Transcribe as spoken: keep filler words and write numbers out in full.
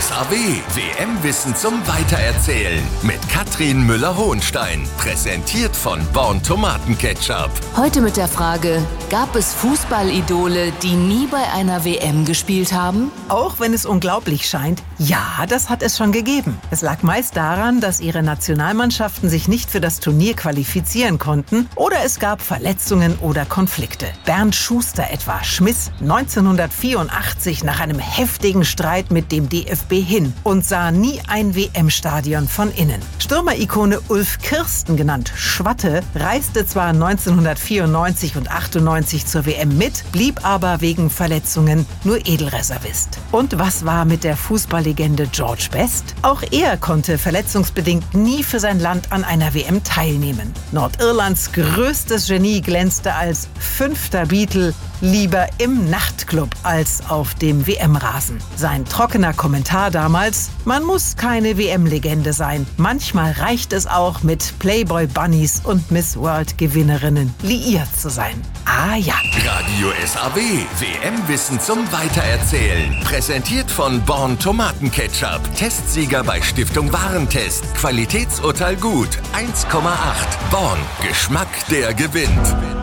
S A W, W M-Wissen zum Weitererzählen mit Katrin Müller-Hohenstein. Präsentiert von Born Tomatenketchup. Heute mit der Frage, gab es Fußballidole, die nie bei einer W M gespielt haben? Auch wenn es unglaublich scheint, ja, das hat es schon gegeben. Es lag meist daran, dass ihre Nationalmannschaften sich nicht für das Turnier qualifizieren konnten oder es gab Verletzungen oder Konflikte. Bernd Schuster etwa schmiss neunzehnhundertvierundachtzig nach einem heftigen Streit mit dem D F B hin und sah nie ein W M-Stadion von innen. Stürmer-Ikone Ulf Kirsten, genannt Schwatte, reiste zwar neunzehnhundertvierundneunzig und achtundneunzig zur W M mit, blieb aber wegen Verletzungen nur Edelreservist. Und was war mit der Fußballlegende George Best? Auch er konnte verletzungsbedingt nie für sein Land an einer W M teilnehmen. Nordirlands größtes Genie glänzte als fünfter Beatle lieber im Nachtclub als auf dem W M-Rasen. Sein trockener Kommentar damals: Man muss keine W M-Legende sein. Manchmal reicht es auch, mit Playboy-Bunnies und Miss World-Gewinnerinnen liiert zu sein. Ah ja. Radio S A W, W M-Wissen zum Weitererzählen. Präsentiert von Born Tomatenketchup. Testsieger bei Stiftung Warentest. Qualitätsurteil gut. eins Komma acht. Born. Geschmack, der gewinnt.